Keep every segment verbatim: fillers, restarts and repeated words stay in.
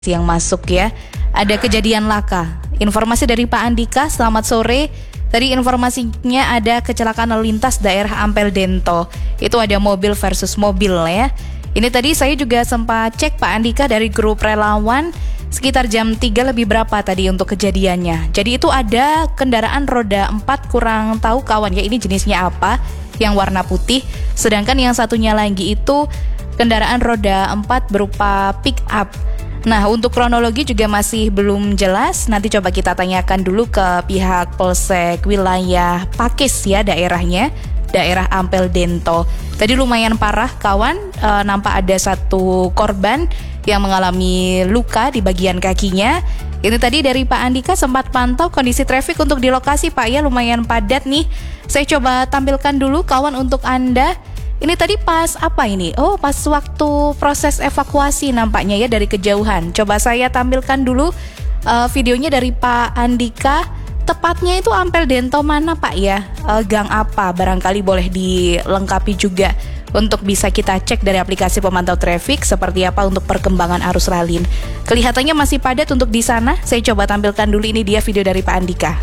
yang masuk ya. Ada kejadian laka. Informasi dari Pak Andika, selamat sore. Tadi informasinya ada kecelakaan lalu lintas daerah Ampel Dento. Itu ada mobil versus mobil ya. Ini tadi saya juga sempat cek Pak Andika dari grup relawan sekitar jam tiga lebih berapa tadi untuk kejadiannya. Jadi itu ada kendaraan roda empat, kurang tahu kawan ya ini jenisnya apa, yang warna putih. Sedangkan yang satunya lagi itu kendaraan roda empat berupa pick up. Nah, untuk kronologi juga masih belum jelas. Nanti coba kita tanyakan dulu ke pihak Polsek wilayah Pakis ya daerahnya, daerah Ampel Dento. Tadi lumayan parah kawan, e, nampak ada satu korban yang mengalami luka di bagian kakinya. Ini tadi dari Pak Andika sempat pantau kondisi traffic untuk di lokasi Pak ya, lumayan padat nih. Saya coba tampilkan dulu kawan untuk Anda. Ini tadi pas apa ini? Oh, pas waktu proses evakuasi nampaknya ya dari kejauhan. Coba saya tampilkan dulu uh, videonya dari Pak Andika. Tepatnya itu Ampel Dento mana Pak ya? Uh, gang apa? Barangkali boleh dilengkapi juga untuk bisa kita cek dari aplikasi pemantau traffic seperti apa untuk perkembangan arus lalin. Kelihatannya masih padat untuk di sana. Saya coba tampilkan dulu, ini dia video dari Pak Andika.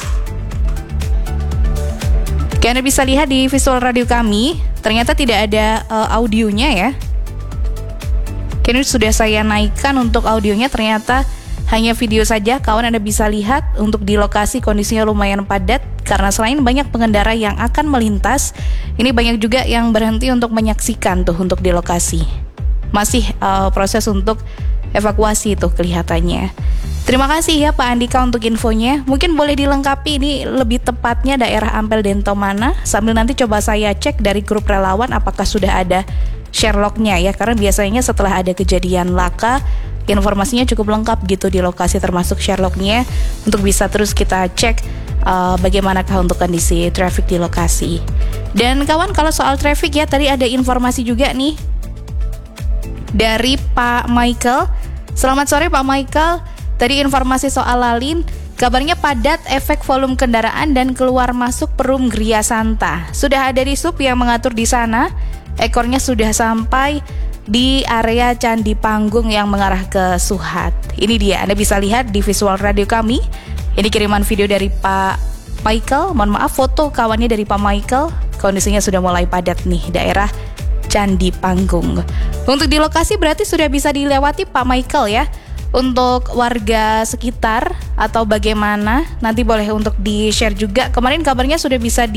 Oke, Anda bisa lihat di visual radio kami, ternyata tidak ada uh, audionya ya. Kini sudah saya naikkan untuk audionya, ternyata hanya video saja. Kawan Anda bisa lihat untuk di lokasi kondisinya lumayan padat, karena selain banyak pengendara yang akan melintas, ini banyak juga yang berhenti untuk menyaksikan tuh untuk di lokasi. Masih uh, proses untuk evakuasi tuh kelihatannya. Terima kasih ya Pak Andika untuk infonya. Mungkin boleh dilengkapi ini lebih tepatnya daerah Ampel Dento mana, sambil nanti coba saya cek dari grup relawan apakah sudah ada share log-nya ya, karena biasanya setelah ada kejadian laka informasinya cukup lengkap gitu di lokasi termasuk share log-nya untuk bisa terus kita cek uh, bagaimanakah untuk kondisi traffic di lokasi. Dan kawan, kalau soal traffic ya, tadi ada informasi juga nih dari Pak Michael. Selamat sore Pak Michael. Tadi informasi soal lalin, kabarnya padat efek volume kendaraan dan keluar masuk Perum Gria Santa. Sudah ada di sub yang mengatur di sana. Ekornya sudah sampai di area Candi Panggung yang mengarah ke Suhat. Ini dia, Anda bisa lihat di visual radio kami. Ini kiriman video dari Pak Michael. Mohon maaf, foto kawannya dari Pak Michael. Kondisinya sudah mulai padat nih daerah Candi Panggung. Untuk di lokasi berarti sudah bisa dilewati Pak Michael ya. Untuk warga sekitar atau bagaimana, nanti boleh untuk di-share juga. Kemarin kabarnya sudah bisa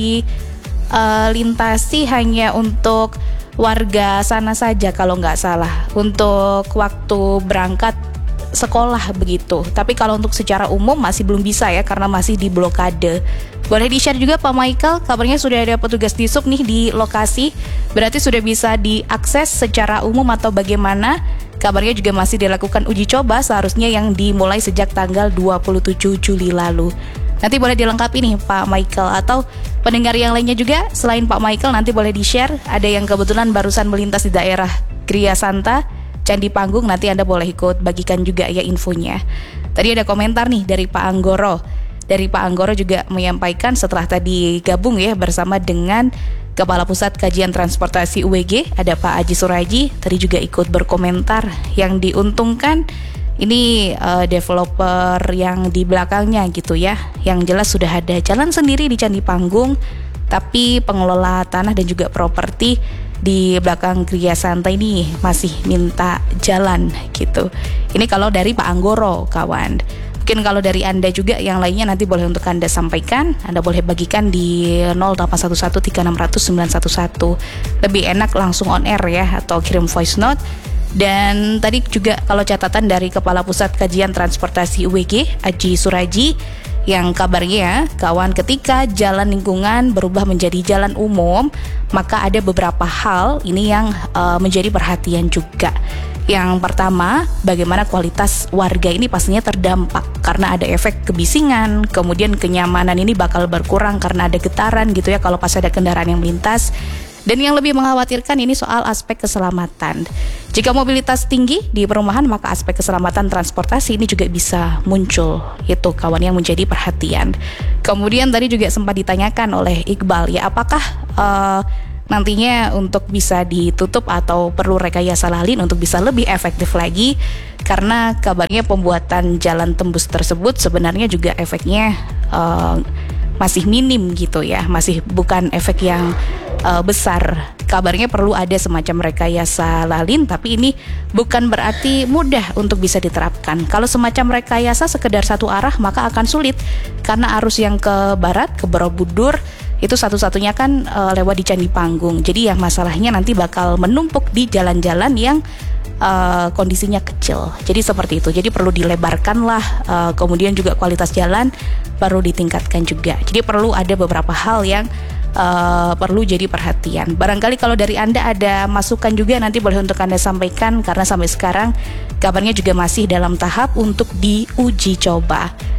dilintasi uh, hanya untuk warga sana saja kalau nggak salah, untuk waktu berangkat sekolah begitu. Tapi kalau untuk secara umum masih belum bisa ya, karena masih di blokade. Boleh di-share juga Pak Michael, kabarnya sudah ada petugas di sub nih di lokasi. Berarti sudah bisa diakses secara umum atau bagaimana? Kabarnya juga masih dilakukan uji coba seharusnya yang dimulai sejak tanggal dua puluh tujuh Juli lalu. Nanti boleh dilengkapi nih Pak Michael, atau pendengar yang lainnya juga selain Pak Michael nanti boleh di-share. Ada yang kebetulan barusan melintas di daerah Gria Santa, Candi Panggung, nanti Anda boleh ikut bagikan juga ya infonya. Tadi ada komentar nih dari Pak Anggoro. Dari Pak Anggoro juga menyampaikan setelah tadi gabung ya bersama dengan Kepala Pusat Kajian Transportasi U W G, ada Pak Aji Suraji, tadi juga ikut berkomentar. Yang diuntungkan ini uh, developer yang di belakangnya gitu ya. Yang jelas sudah ada jalan sendiri di Candi Panggung, tapi pengelola tanah dan juga properti di belakang Gria Santa ini masih minta jalan gitu. Ini kalau dari Pak Anggoro kawan. Mungkin kalau dari Anda juga yang lainnya nanti boleh untuk Anda sampaikan. Anda boleh bagikan di nol delapan satu satu tiga enam nol nol sembilan satu satu. Lebih enak langsung on air ya, atau kirim voice note. Dan tadi juga kalau catatan dari Kepala Pusat Kajian Transportasi U W G, Aji Suraji, yang kabarnya kawan, ketika jalan lingkungan berubah menjadi jalan umum, maka ada beberapa hal ini yang uh, menjadi perhatian juga. Yang pertama, bagaimana kualitas warga ini pastinya terdampak karena ada efek kebisingan, kemudian kenyamanan ini bakal berkurang karena ada getaran gitu ya kalau pas ada kendaraan yang melintas. Dan yang lebih mengkhawatirkan ini soal aspek keselamatan. Jika mobilitas tinggi di perumahan, maka aspek keselamatan transportasi ini juga bisa muncul. Itu kawan yang menjadi perhatian. Kemudian tadi juga sempat ditanyakan oleh Iqbal ya, apakah uh, nantinya untuk bisa ditutup atau perlu rekayasa lalin untuk bisa lebih efektif lagi, karena kabarnya pembuatan jalan tembus tersebut sebenarnya juga efeknya uh, masih minim gitu ya, masih bukan efek yang uh, besar. Kabarnya perlu ada semacam rekayasa lalin, tapi ini bukan berarti mudah untuk bisa diterapkan. Kalau semacam rekayasa sekedar satu arah maka akan sulit, karena arus yang ke barat, ke Borobudur itu satu-satunya kan uh, lewat di Candi Panggung. Jadi yang masalahnya nanti bakal menumpuk di jalan-jalan yang uh, kondisinya kecil. Jadi seperti itu. Jadi perlu dilebarkan lah, uh, kemudian juga kualitas jalan perlu ditingkatkan juga. Jadi perlu ada beberapa hal yang uh, perlu jadi perhatian. Barangkali kalau dari Anda ada masukan juga nanti boleh untuk Anda sampaikan, karena sampai sekarang kabarnya juga masih dalam tahap untuk diuji coba.